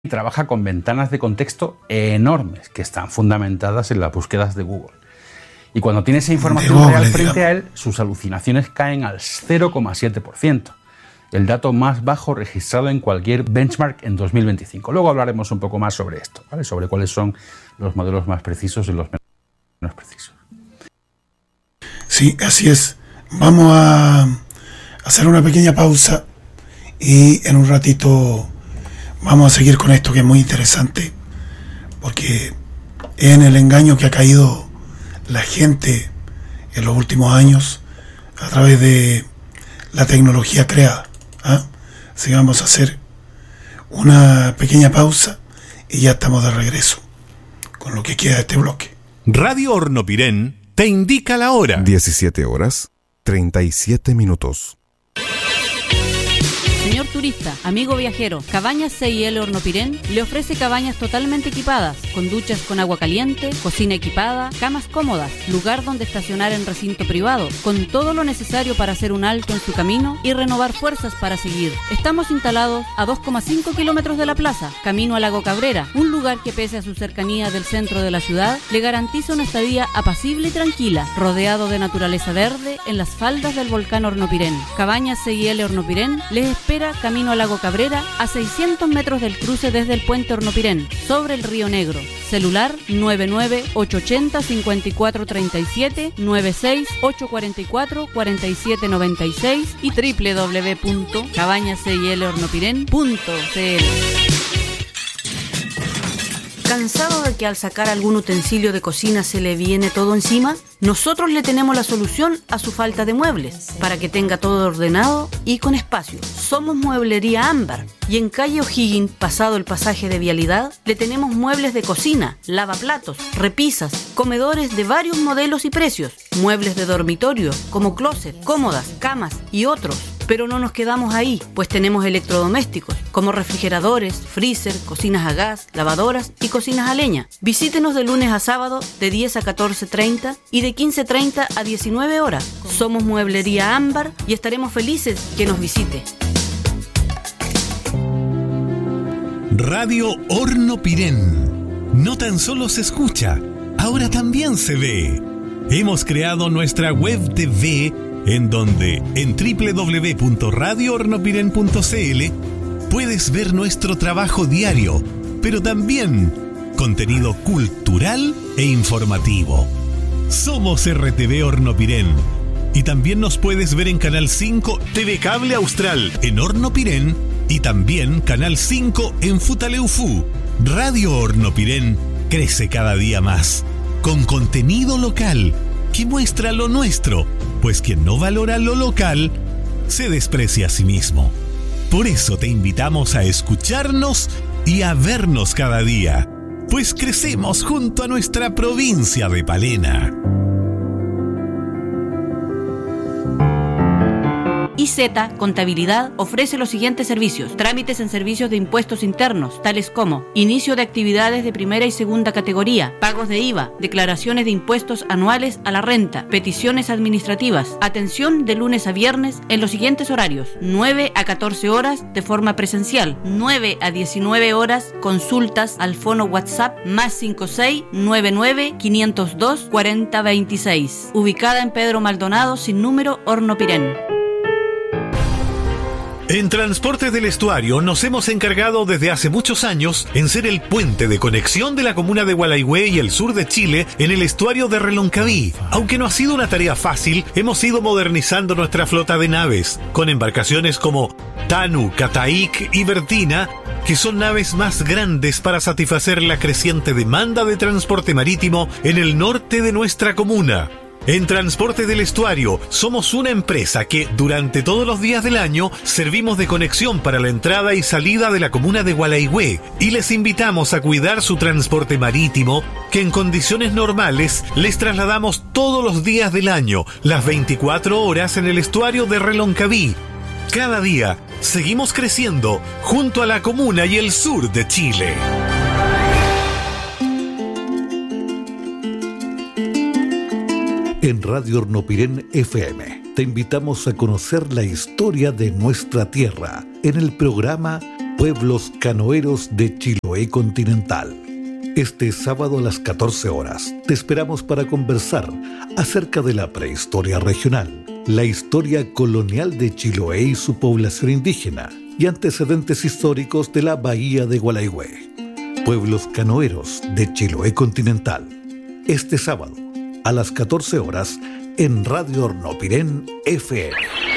trabaja con ventanas de contexto enormes que están fundamentadas en las búsquedas de Google. Y cuando tiene esa información real frente a él, sus alucinaciones caen al 0,7%. El dato más bajo registrado en cualquier benchmark en 2025. Luego hablaremos un poco más sobre esto, ¿vale? Sobre cuáles son los modelos más precisos y los menos precisos. Sí, así es. Vamos a hacer una pequeña pausa y en un ratito vamos a seguir con esto, que es muy interesante, porque en el engaño que ha caído la gente en los últimos años a través de la tecnología creada. Así vamos a hacer una pequeña pausa y ya estamos de regreso con lo que queda de este bloque. Radio Hornopirén te indica la hora. 17 horas, 37 minutos. Señor turista, amigo viajero, Cabañas C&L Hornopirén le ofrece cabañas totalmente equipadas, con duchas con agua caliente, cocina equipada, camas cómodas, lugar donde estacionar en recinto privado, con todo lo necesario para hacer un alto en su camino y renovar fuerzas para seguir. Estamos instalados a 2,5 kilómetros de la plaza, camino a Lago Cabrera, un lugar que pese a su cercanía del centro de la ciudad, le garantiza una estadía apacible y tranquila, rodeado de naturaleza verde en las faldas del volcán Hornopirén. Cabañas C&L Hornopirén les espera camino a Lago Cabrera, a 600 metros del cruce desde el puente Hornopirén, sobre el Río Negro. Celular 99880-5437, 96-844-4796 y www.cabañascylhornopirén.cl. ¿Cansado de que al sacar algún utensilio de cocina se le viene todo encima? Nosotros le tenemos la solución a su falta de muebles, para que tenga todo ordenado y con espacio. Somos Mueblería Ámbar y en calle O'Higgins, pasado el pasaje de vialidad, le tenemos muebles de cocina, lavaplatos, repisas, comedores de varios modelos y precios, muebles de dormitorio como closet, cómodas, camas y otros. Pero no nos quedamos ahí, pues tenemos electrodomésticos como refrigeradores, freezer, cocinas a gas, lavadoras y cocinas a leña. Visítenos de lunes a sábado de 10 a 14:30 y de 15:30 a 19 horas. Somos Mueblería Ámbar y estaremos felices que nos visite. Radio Hornopirén. No tan solo se escucha, ahora también se ve. Hemos creado nuestra web TV en donde en www.radiohornopirén.cl puedes ver nuestro trabajo diario, pero también contenido cultural e informativo. Somos RTV Hornopirén y también nos puedes ver en Canal 5 TV Cable Austral en Hornopirén y también Canal 5 en Futaleufú. Radio Hornopirén crece cada día más, con contenido local que muestra lo nuestro, pues quien no valora lo local se desprecia a sí mismo. Por eso te invitamos a escucharnos y a vernos cada día, pues crecemos junto a nuestra provincia de Palena. IZ Contabilidad ofrece los siguientes servicios: trámites en servicios de impuestos internos, tales como inicio de actividades de primera y segunda categoría, pagos de IVA, declaraciones de impuestos anuales a la renta, peticiones administrativas. Atención de lunes a viernes en los siguientes horarios: 9 a 14 horas de forma presencial, 9 a 19 horas consultas al fono WhatsApp +56 99 502 4026, ubicada en Pedro Maldonado sin número, Hornopirén. En Transportes del Estuario nos hemos encargado desde hace muchos años en ser el puente de conexión de la comuna de Gualeguay y el sur de Chile en el estuario de Reloncaví. Aunque no ha sido una tarea fácil, hemos ido modernizando nuestra flota de naves, con embarcaciones como Tanu, Cataic y Bertina, que son naves más grandes para satisfacer la creciente demanda de transporte marítimo en el norte de nuestra comuna. En Transportes del Estuario somos una empresa que durante todos los días del año servimos de conexión para la entrada y salida de la comuna de Gualeguay y les invitamos a cuidar su transporte marítimo, que en condiciones normales les trasladamos todos los días del año, las 24 horas en el estuario de Reloncaví. Cada día seguimos creciendo junto a la comuna y el sur de Chile. En Radio Hornopirén FM te invitamos a conocer la historia de nuestra tierra en el programa Pueblos Canoeros de Chiloé Continental. Este sábado a las 14 horas te esperamos para conversar acerca de la prehistoria regional, la historia colonial de Chiloé y su población indígena y antecedentes históricos de la bahía de Gualaihue. Pueblos Canoeros de Chiloé Continental. Este sábado a las 14 horas en Radio Hornopirén FM.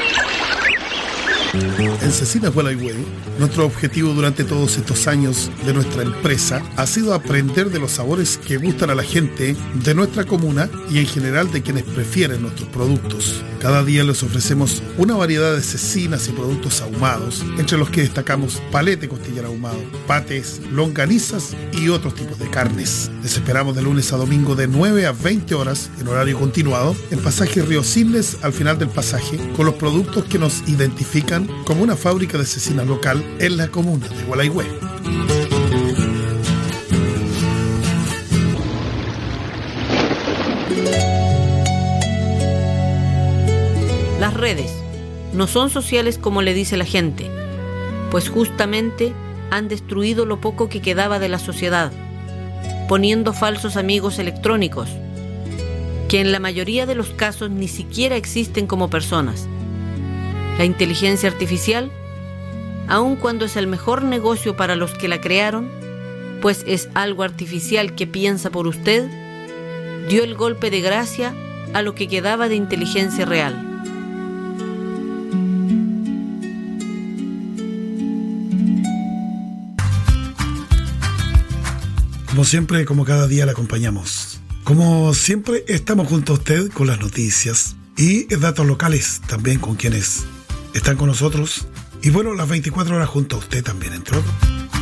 En Cecinas Gualaihue, nuestro objetivo durante todos estos años de nuestra empresa ha sido aprender de los sabores que gustan a la gente de nuestra comuna y en general de quienes prefieren nuestros productos. Cada día les ofrecemos una variedad de cecinas y productos ahumados, entre los que destacamos palete costillar ahumado, patés, longanizas y otros tipos de carnes. Les esperamos de lunes a domingo de 9 a 20 horas en horario continuado en pasaje Río Siles, al final del pasaje, con los productos que nos identifican como una fábrica de cecina local en la comuna de Gualaihue. Las redes no son sociales como le dice la gente, pues justamente han destruido lo poco que quedaba de la sociedad, poniendo falsos amigos electrónicos, que en la mayoría de los casos ni siquiera existen como personas. La inteligencia artificial, aun cuando es el mejor negocio para los que la crearon, pues es algo artificial que piensa por usted, dio el golpe de gracia a lo que quedaba de inteligencia real. Como siempre, como cada día la acompañamos. Como siempre, estamos junto a usted con las noticias y datos locales, también con quienes están con nosotros. Y bueno, las 24 horas junto a usted también, entre otros.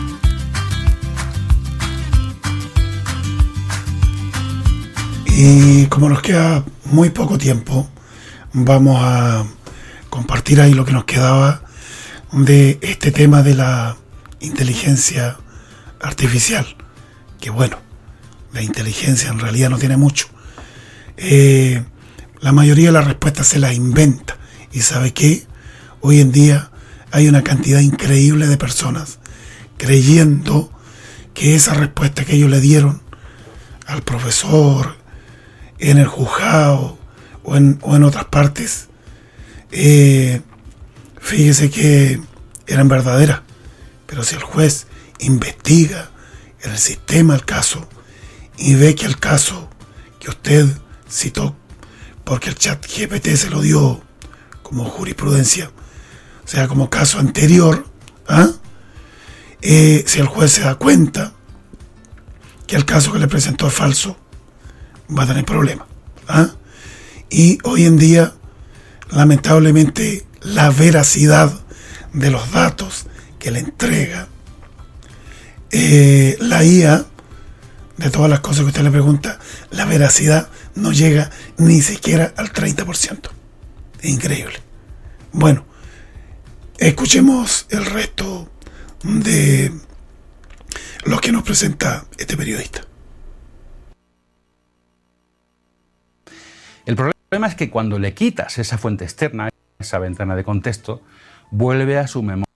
Y como nos queda muy poco tiempo, vamos a compartir ahí lo que nos quedaba de este tema de la inteligencia artificial. Que bueno, la inteligencia en realidad no tiene mucho. La mayoría de las respuestas se las inventa. ¿Y sabe qué? Hoy en día hay una cantidad increíble de personas creyendo que esa respuesta que ellos le dieron al profesor, en el juzgado o en otras partes, fíjese que eran verdaderas. Pero si el juez investiga en el sistema el caso y ve que el caso que usted citó, porque el chat GPT se lo dio como jurisprudencia, o sea, como caso anterior, si el juez se da cuenta que el caso que le presentó es falso, va a tener problemas. Y hoy en día, lamentablemente, la veracidad de los datos que le entrega la IA, de todas las cosas que usted le pregunta, la veracidad no llega ni siquiera al 30%. Es increíble. Bueno, escuchemos el resto de lo que nos presenta este periodista. El problema es que cuando le quitas esa fuente externa, esa ventana de contexto, vuelve a su memoria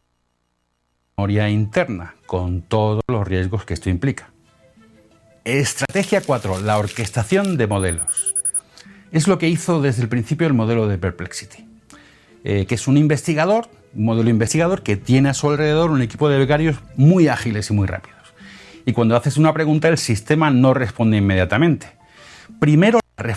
interna, con todos los riesgos que esto implica. Estrategia 4, la orquestación de modelos. Es lo que hizo desde el principio el modelo de Perplexity, que es un modelo investigador que tiene a su alrededor un equipo de becarios muy ágiles y muy rápidos. Y cuando haces una pregunta, el sistema no responde inmediatamente. Primero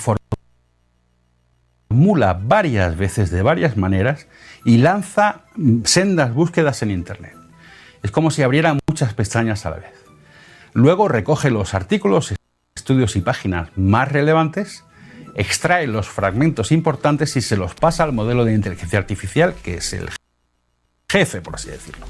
reformula varias veces de varias maneras y lanza sendas búsquedas en Internet. Es como si abriera muchas pestañas a la vez. Luego recoge los artículos, estudios y páginas más relevantes, extrae los fragmentos importantes y se los pasa al modelo de inteligencia artificial, que es el jefe, por así decirlo.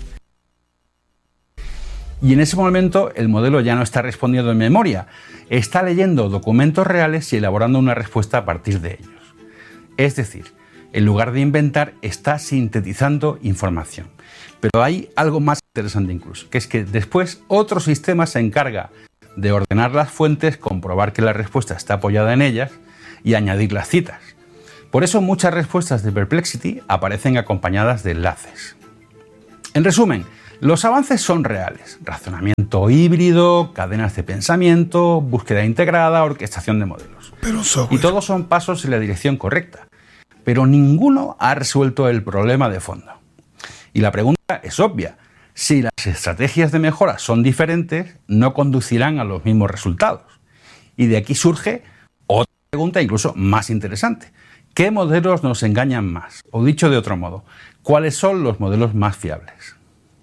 Y en ese momento el modelo ya no está respondiendo en memoria, está leyendo documentos reales y elaborando una respuesta a partir de ellos. Es decir, en lugar de inventar, está sintetizando información. Pero hay algo más interesante incluso, que es que después otro sistema se encarga de ordenar las fuentes, comprobar que la respuesta está apoyada en ellas y añadir las citas. Por eso muchas respuestas de Perplexity aparecen acompañadas de enlaces. En resumen, Los avances son reales: razonamiento híbrido, cadenas de pensamiento, búsqueda integrada, orquestación de modelos. Y todos son pasos en la dirección correcta, pero ninguno ha resuelto el problema de fondo. Y la pregunta es obvia: si las estrategias de mejora son diferentes, no conducirán a los mismos resultados. Y de aquí surge otra pregunta incluso más interesante: ¿qué modelos nos engañan más? O dicho de otro modo, ¿cuáles son los modelos más fiables?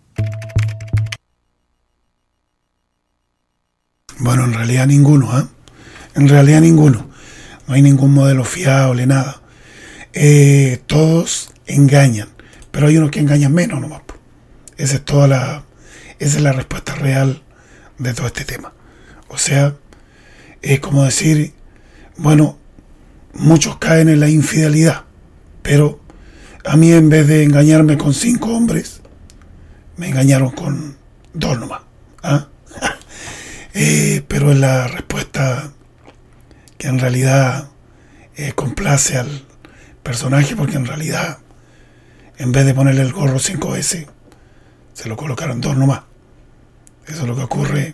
Bueno, en realidad ninguno, ¿eh? En realidad ninguno. No hay ningún modelo fiable, nada. Todos engañan, pero hay unos que engañan menos nomás. Esa es la respuesta real de todo este tema. O sea, es como decir, bueno, muchos caen en la infidelidad, pero a mí, en vez de engañarme con 5 hombres, me engañaron con 2 nomás. ¿Ah? Pero es la respuesta que en realidad complace al personaje, porque en realidad, en vez de ponerle el gorro 5 veces, se lo colocaron 2 nomás. Eso es lo que ocurre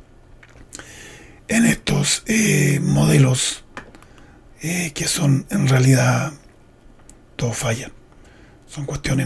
en estos modelos que son, en realidad, todos fallan. Son cuestiones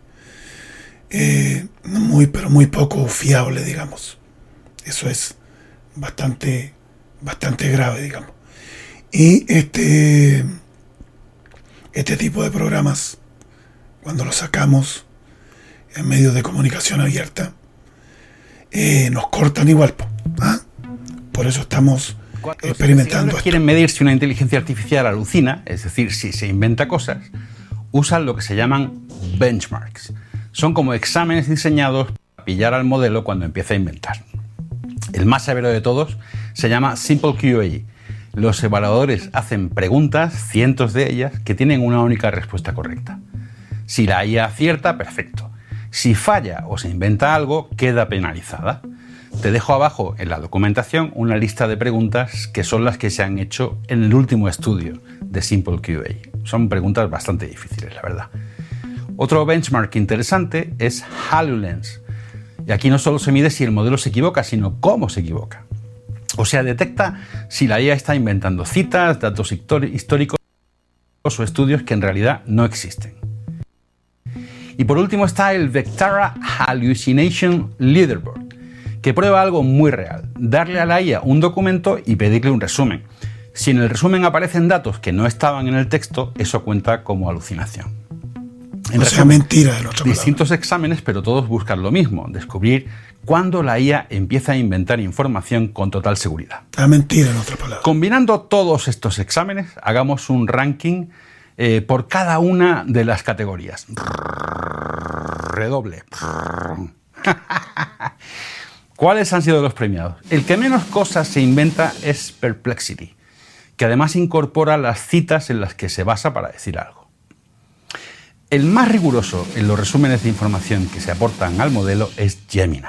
pero muy poco fiables, digamos. Eso es bastante grave, digamos. Y este tipo de programas, cuando los sacamos en medios de comunicación abierta, nos cortan igual. ¿Ah? Por eso estamos experimentando esto. Quieren medir si una inteligencia artificial alucina, es decir, si se inventa cosas, usan lo que se llaman benchmarks. Son como exámenes diseñados para pillar al modelo cuando empieza a inventar. El más severo de todos se llama Simple QA. Los evaluadores hacen preguntas, cientos de ellas, que tienen una única respuesta correcta. Si la IA acierta, perfecto. Si falla o se inventa algo, queda penalizada. Te dejo abajo en la documentación una lista de preguntas que son las que se han hecho en el último estudio de Simple QA. Son preguntas bastante difíciles, la verdad. Otro benchmark interesante es HoloLens. Y aquí no solo se mide si el modelo se equivoca, sino cómo se equivoca. O sea, detecta si la IA está inventando citas, datos históricos o estudios que en realidad no existen. Y por último está el Vectara Hallucination Leaderboard, que prueba algo muy real: darle a la IA un documento y pedirle un resumen. Si en el resumen aparecen datos que no estaban en el texto, eso cuenta como alucinación. En resumen, mentira, de otra distintos exámenes, pero todos buscan lo mismo: descubrir cuándo la IA empieza a inventar información con total seguridad. La mentira, en otra palabra. Combinando todos estos exámenes, hagamos un ranking por cada una de las categorías. Redoble. ¿Cuáles han sido los premiados? El que menos cosas se inventa es Perplexity, que además incorpora las citas en las que se basa para decir algo. El más riguroso en los resúmenes de información que se aportan al modelo es Gemini.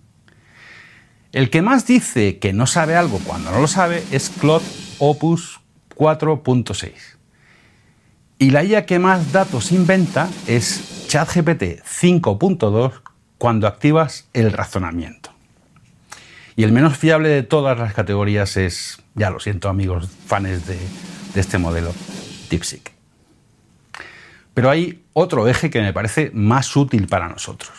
El que más dice que no sabe algo cuando no lo sabe es Claude Opus 4.6. Y la IA que más datos inventa es ChatGPT 5.2 cuando activas el razonamiento. Y el menos fiable de todas las categorías es, ya lo siento amigos fans de este modelo, DeepSeek. Pero hay otro eje que me parece más útil para nosotros,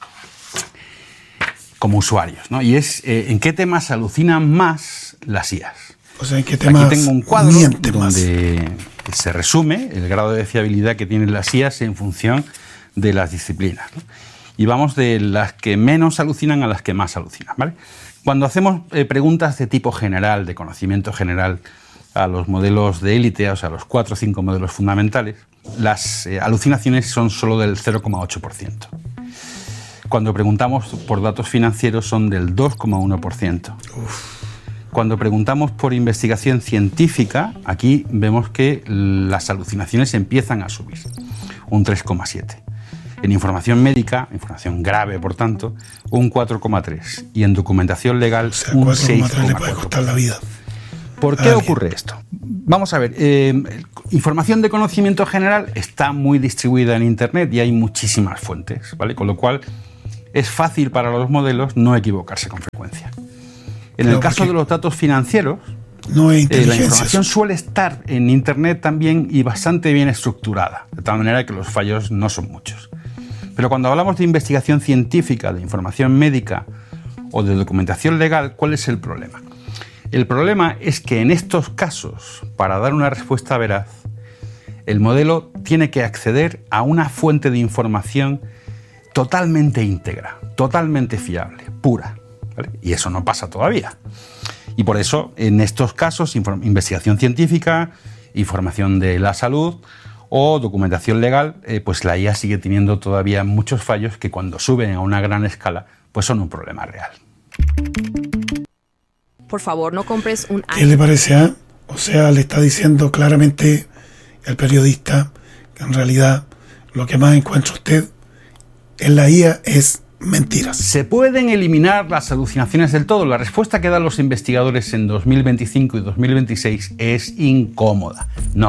como usuarios, ¿no? Y es en qué temas alucinan más las IAs. O sea, en qué temas aquí tengo un cuadro donde más se resume el grado de fiabilidad que tienen las IAs en función de las disciplinas, ¿no? Y vamos de las que menos alucinan a las que más alucinan, ¿vale? Cuando hacemos preguntas de tipo general, de conocimiento general, a los modelos de élite, o sea, a los 4 o 5 modelos fundamentales, las alucinaciones son solo del 0,8%. Cuando preguntamos por datos financieros son del 2,1%. Cuando preguntamos por investigación científica, aquí vemos que las alucinaciones empiezan a subir, un 3,7%. En información médica, información grave por tanto, un 4,3%. Y en documentación legal, un 6,4%. Le puede costar la vida. ¿Por qué ocurre esto? Vamos a ver, información de conocimiento general está muy distribuida en Internet y hay muchísimas fuentes, ¿vale? Con lo cual es fácil para los modelos no equivocarse con frecuencia. En el caso de los datos financieros, no es la información suele estar en Internet también y bastante bien estructurada, de tal manera que los fallos no son muchos. Pero cuando hablamos de investigación científica, de información médica o de documentación legal, ¿cuál es el problema? El problema es que en estos casos, para dar una respuesta veraz, el modelo tiene que acceder a una fuente de información totalmente íntegra, totalmente fiable, pura, ¿vale? Y eso no pasa todavía. Y por eso, en estos casos, investigación científica, información de la salud o documentación legal, pues la IA sigue teniendo todavía muchos fallos que cuando suben a una gran escala, pues son un problema real. Por favor, no compres un... ¿Qué le parece? O sea, le está diciendo claramente el periodista que en realidad lo que más encuentra usted en la IA es mentiras. ¿Se pueden eliminar las alucinaciones del todo? La respuesta que dan los investigadores en 2025 y 2026 es incómoda.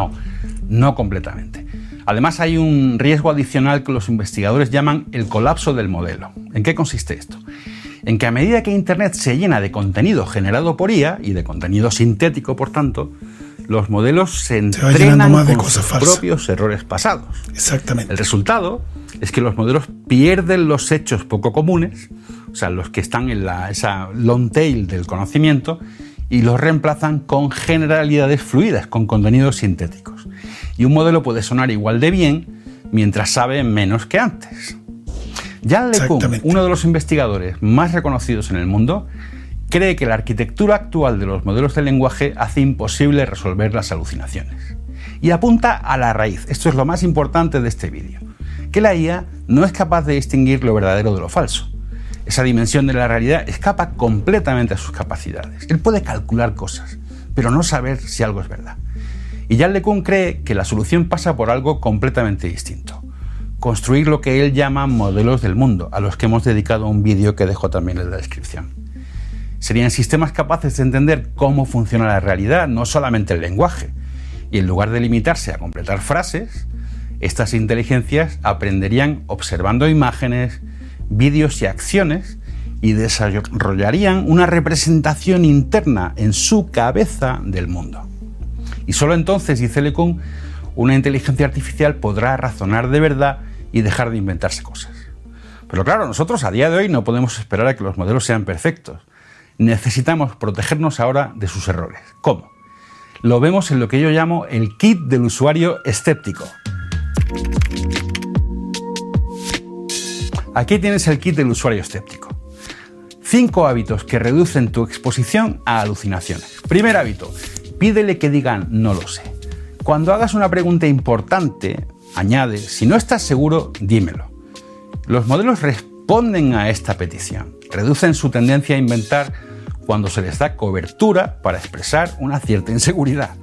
No completamente. Además, hay un riesgo adicional que los investigadores llaman el colapso del modelo. ¿En qué consiste esto? En que a medida que Internet se llena de contenido generado por IA y de contenido sintético, por tanto, los modelos se entrenan con sus propios errores pasados. Exactamente. El resultado es que los modelos pierden los hechos poco comunes, o sea, los que están en esa long tail del conocimiento, y los reemplazan con generalidades fluidas, con contenidos sintéticos. Y un modelo puede sonar igual de bien mientras sabe menos que antes. Jan LeCun, uno de los investigadores más reconocidos en el mundo, cree que la arquitectura actual de los modelos de lenguaje hace imposible resolver las alucinaciones. Y apunta a la raíz, esto es lo más importante de este vídeo, que la IA no es capaz de distinguir lo verdadero de lo falso. Esa dimensión de la realidad escapa completamente a sus capacidades. Él puede calcular cosas, pero no saber si algo es verdad. Y Jan LeCun cree que la solución pasa por algo completamente distinto. Construir lo que él llama modelos del mundo, a los que hemos dedicado un vídeo que dejo también en la descripción. Serían sistemas capaces de entender cómo funciona la realidad, no solamente el lenguaje. Y en lugar de limitarse a completar frases, estas inteligencias aprenderían observando imágenes, vídeos y acciones y desarrollarían una representación interna en su cabeza del mundo. Y solo entonces, dice LeCun, una inteligencia artificial podrá razonar de verdad y dejar de inventarse cosas. Pero claro, nosotros a día de hoy no podemos esperar a que los modelos sean perfectos. Necesitamos protegernos ahora de sus errores. ¿Cómo? Lo vemos en lo que yo llamo el kit del usuario escéptico. Aquí tienes el kit del usuario escéptico. 5 hábitos que reducen tu exposición a alucinaciones. Primer hábito, pídele que digan no lo sé. Cuando hagas una pregunta importante, añade, si no estás seguro, dímelo. Los modelos responden a esta petición. Reducen su tendencia a inventar cuando se les da cobertura para expresar una cierta inseguridad.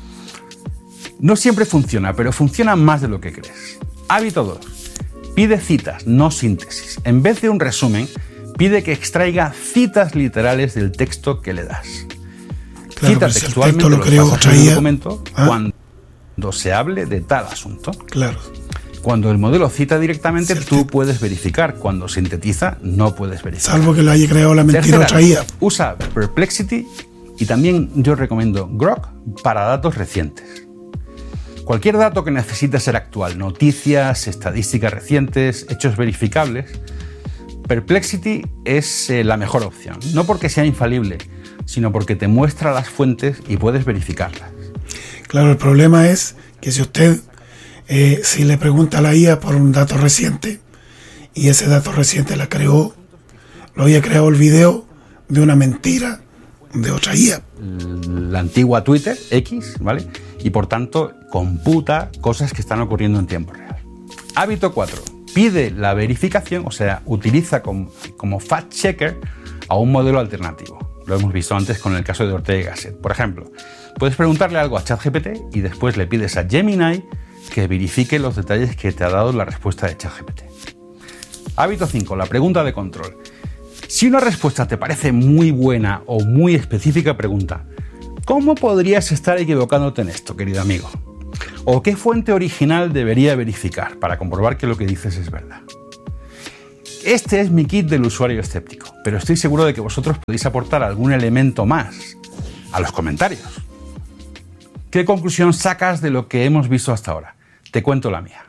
No siempre funciona, pero funciona más de lo que crees. Hábito 2. Pide citas, no síntesis. En vez de un resumen, pide que extraiga citas literales del texto que le das. Claro, cita textualmente lo que pasa en el documento cuando se hable de tal asunto. Claro. Cuando el modelo cita directamente, tú puedes verificar. Cuando sintetiza, no puedes verificar. Salvo que lo haya creado la mentira otra IA. Usa Perplexity y también yo recomiendo Grok para datos recientes. Cualquier dato que necesite ser actual, noticias, estadísticas recientes, hechos verificables, Perplexity es la mejor opción. No porque sea infalible, sino porque te muestra las fuentes y puedes verificarlas. Claro, el problema es que si usted, si le pregunta a la IA por un dato reciente, y ese dato reciente lo había creado el video de una mentira de otra IA. La antigua Twitter, X, ¿vale? Y por tanto computa cosas que están ocurriendo en tiempo real. Hábito 4. Pide la verificación, o sea, utiliza como fact-checker a un modelo alternativo. Lo hemos visto antes con el caso de Ortega y Gasset. Por ejemplo, puedes preguntarle algo a ChatGPT y después le pides a Gemini que verifique los detalles que te ha dado la respuesta de ChatGPT. Hábito 5. La pregunta de control. Si una respuesta te parece muy buena o muy específica, pregunta: ¿cómo podrías estar equivocándote en esto, querido amigo? ¿O qué fuente original debería verificar para comprobar que lo que dices es verdad? Este es mi kit del usuario escéptico, pero estoy seguro de que vosotros podéis aportar algún elemento más a los comentarios. ¿Qué conclusión sacas de lo que hemos visto hasta ahora? Te cuento la mía.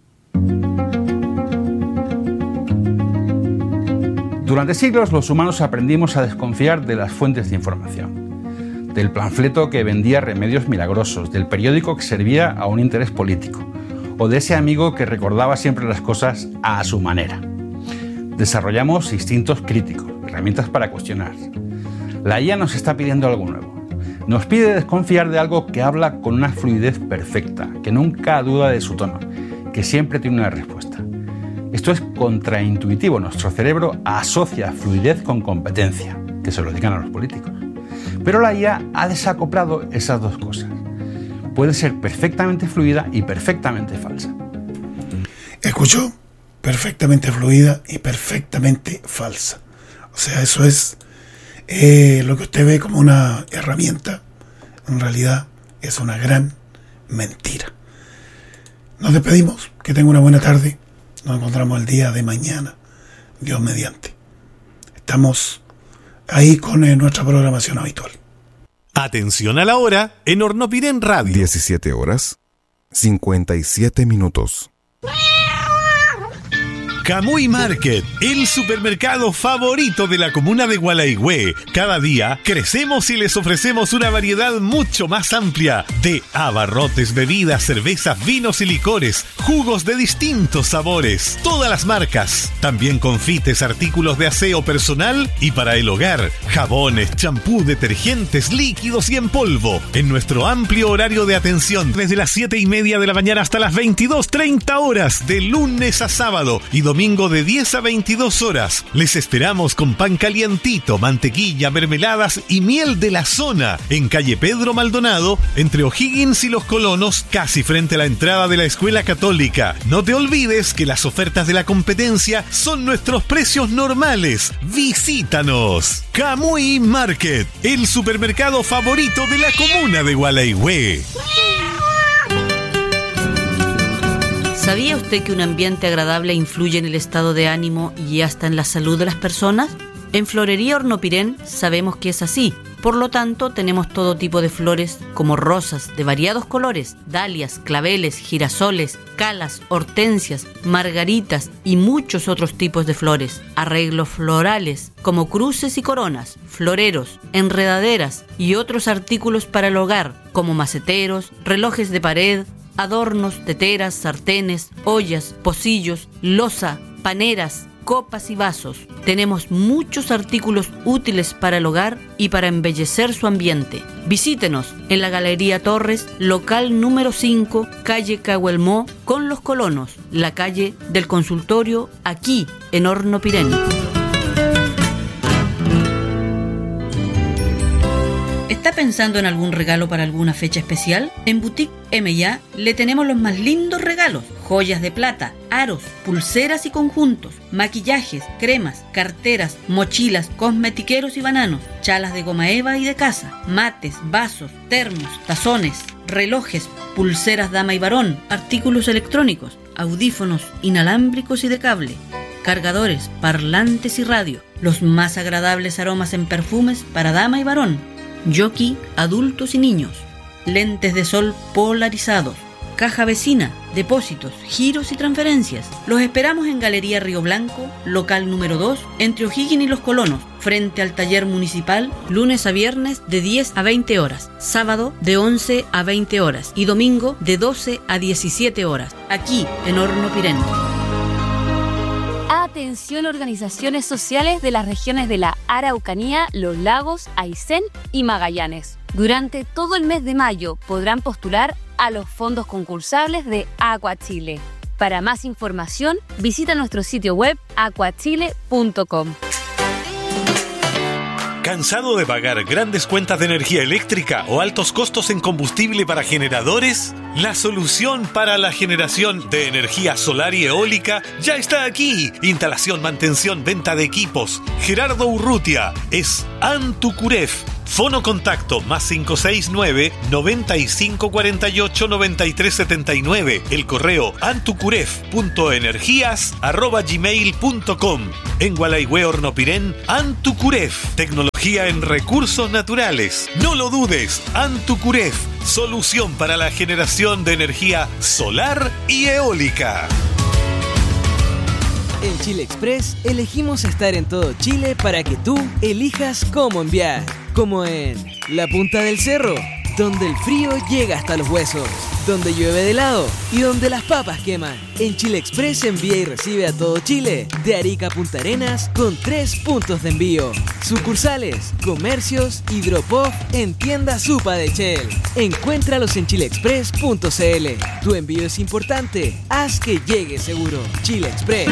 Durante siglos los humanos aprendimos a desconfiar de las fuentes de información, del panfleto que vendía remedios milagrosos, del periódico que servía a un interés político, o de ese amigo que recordaba siempre las cosas a su manera. Desarrollamos instintos críticos, herramientas para cuestionar. La IA nos está pidiendo algo nuevo. Nos pide desconfiar de algo que habla con una fluidez perfecta, que nunca duda de su tono, que siempre tiene una respuesta. Esto es contraintuitivo. Nuestro cerebro asocia fluidez con competencia, que se lo digan a los políticos. Pero la IA ha desacoplado esas dos cosas. Puede ser perfectamente fluida y perfectamente falsa. ¿Escuchó? Perfectamente fluida y perfectamente falsa. O sea, eso es lo que usted ve como una herramienta. En realidad es una gran mentira. Nos despedimos. Que tenga una buena tarde. Nos encontramos el día de mañana, Dios mediante. Estamos ahí con nuestra programación habitual. Atención a la hora en Hornopiren Radio. 17 horas, 57 minutos. Camuy Market, el supermercado favorito de la comuna de Gualaigüe. Cada día crecemos y les ofrecemos una variedad mucho más amplia de abarrotes, bebidas, cervezas, vinos y licores, jugos de distintos sabores, todas las marcas. También confites, artículos de aseo personal y para el hogar, jabones, champú, detergentes, líquidos y en polvo. En nuestro amplio horario de atención, desde las 7:30 de la mañana hasta las 22:30 horas, de lunes a sábado y domingo de 10 a 22 horas. Les esperamos con pan calientito, mantequilla, mermeladas y miel de la zona en calle Pedro Maldonado, entre O'Higgins y Los Colonos, casi frente a la entrada de la Escuela Católica. No te olvides que las ofertas de la competencia son nuestros precios normales. ¡Visítanos! Camuy Market, el supermercado favorito de la comuna de Gualaigüe. ¿Sabía usted que un ambiente agradable influye en el estado de ánimo y hasta en la salud de las personas? En Florería Hornopiren sabemos que es así. Por lo tanto, tenemos todo tipo de flores como rosas de variados colores, dalias, claveles, girasoles, calas, hortensias, margaritas y muchos otros tipos de flores. Arreglos florales como cruces y coronas, floreros, enredaderas y otros artículos para el hogar como maceteros, relojes de pared, adornos, teteras, sartenes, ollas, pocillos, loza, paneras, copas y vasos. Tenemos muchos artículos útiles para el hogar y para embellecer su ambiente. Visítenos en la Galería Torres, local número 5, calle Cahuelmó, con Los Colonos, la calle del Consultorio, aquí en Hornopiren. ¿Está pensando en algún regalo para alguna fecha especial? En Boutique M&A le tenemos los más lindos regalos: joyas de plata, aros, pulseras y conjuntos, maquillajes, cremas, carteras, mochilas, cosmetiqueros y bananos, chalas de goma eva y de casa, mates, vasos, termos, tazones, relojes, pulseras dama y varón, artículos electrónicos, audífonos inalámbricos y de cable, cargadores, parlantes y radio, los más agradables aromas en perfumes para dama y varón, jockey, adultos y niños, lentes de sol polarizados, caja vecina, depósitos, giros y transferencias. Los esperamos en Galería Río Blanco, local número 2, entre O'Higgins y Los Colonos, frente al taller municipal, lunes a viernes de 10 a 20 horas, sábado de 11 a 20 horas y domingo de 12 a 17 horas, aquí en Hornopiren. Atención, organizaciones sociales de las regiones de la Araucanía, Los Lagos, Aysén y Magallanes. Durante todo el mes de mayo podrán postular a los fondos concursables de Aqua Chile. Para más información, visita nuestro sitio web aquachile.com. ¿Cansado de pagar grandes cuentas de energía eléctrica o altos costos en combustible para generadores? La solución para la generación de energía solar y eólica ya está aquí. Instalación, mantención, venta de equipos. Gerardo Urrutia es Antucuref. Fono contacto +569 9548 9379. El correo antucuref.energías@gmail.com. En Gualaihue Hornopirén, Antucuref, tecnología en recursos naturales. No lo dudes, Antucuref, solución para la generación de energía solar y eólica. En Chile Express elegimos estar en todo Chile para que tú elijas cómo enviar. Como en la punta del cerro, donde el frío llega hasta los huesos, donde llueve de helado y donde las papas queman. En Chile Express envía y recibe a todo Chile, de Arica a Punta Arenas, con 3 puntos de envío. Sucursales, comercios, Hidropov en tienda Supa de Shell. Encuéntralos en chileexpress.cl. Tu envío es importante, haz que llegue seguro. Chile Express.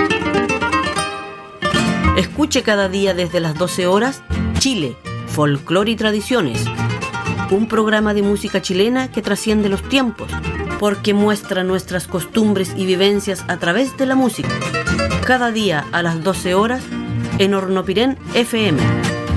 Escuche cada día desde las 12 horas Chile, Folclore y Tradiciones. Un programa de música chilena que trasciende los tiempos, porque muestra nuestras costumbres y vivencias a través de la música. Cada día a las 12 horas en Hornopirén FM.